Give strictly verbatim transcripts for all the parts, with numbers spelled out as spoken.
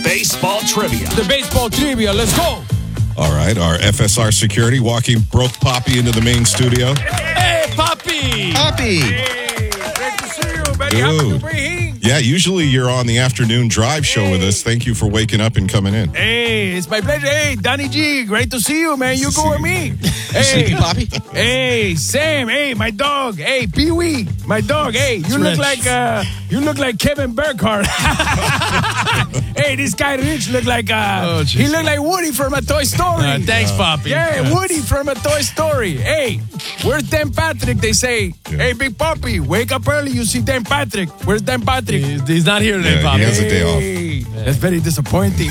baseball trivia. The baseball trivia. Let's go. All right, our F S R security walking broke Poppy into the main studio. Hey, Poppy. Poppy. Hey, great to see you, buddy. Dude. Happy to be here. Yeah, usually you're on the afternoon drive show with us. Thank you for waking up and coming in. Hey, it's my pleasure. Hey, Danny G, great to see you, man. You go with me. Hey, Sleepy Poppy? Hey, Sam. Hey, my dog. Hey, Pee Wee, my dog. Hey, you look Rich. like uh, you look like Kevin Burkhardt. Hey, this guy Rich look like uh, Oh, he jeez. look like Woody from a Toy Story. Uh, thanks, Poppy. Yeah, Woody from a Toy Story. Hey, where's Dan Patrick? They say, hey, Big Poppy, wake up early. You see Dan Patrick. Where's Dan Patrick? He's, he's not here today, Yeah, Poppy. he has a day off. Hey, that's very disappointing.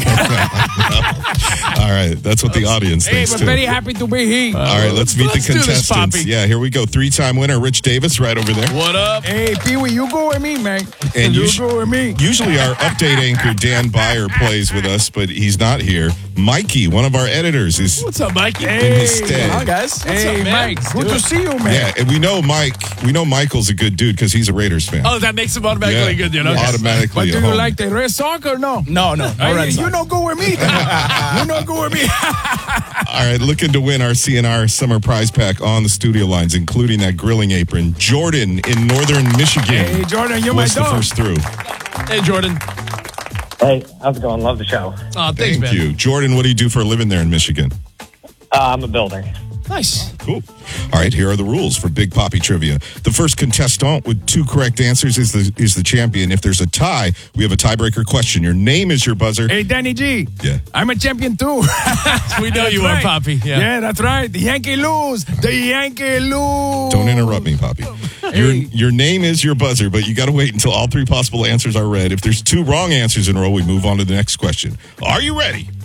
All right, that's what the audience Hey, thinks but too. very happy to be here. All right, let's meet Let's the do this, contestants. Poppy. Yeah, here we go. Three-time winner Rich Davis right over there. What up? Hey, Pee Wee, you go with me, man. And you you sh- go with me. Usually our update anchor, Dan Byer, plays with us, but he's not here. Mikey, one of our editors, is What's up, Mikey? in his stead. Hi, guys. What's Hey, up, man? Mike, good to see you, man. Yeah, and we know Mike. We know Michael's a good dude because he's a Raiders fan. Oh, that makes him automatically Yeah. good, you know? Automatically. But a do you home. like the Red Sox or no? No, no. Hey, Red you Sox. don't go with me. You don't go with me. All right, looking to win our C N R summer prize pack on the studio lines, including that grilling apron. Jordan in northern Michigan Hey, Jordan, you're my was the dog. first through. Hey, Jordan. Hey, how's it going? Love the show. Oh, thanks, Thank man. you. Jordan, what do you do for a living there in Michigan? Uh, I'm a builder. Nice. Cool. All right, here are the rules for Big Poppy Trivia. The first contestant with two correct answers is the is the champion. If there's a tie, we have a tiebreaker question. Your name is your buzzer. Hey, Danny G. Yeah. I'm a champion too. We know That's you are, right. Poppy. Yeah. Yeah, that's right. The Yankee lose. The Yankee lose. Don't interrupt me, Poppy. Your Hey. your name is your buzzer, but you got to wait until all three possible answers are read. If there's two wrong answers in a row, we move on to the next question. Are you ready?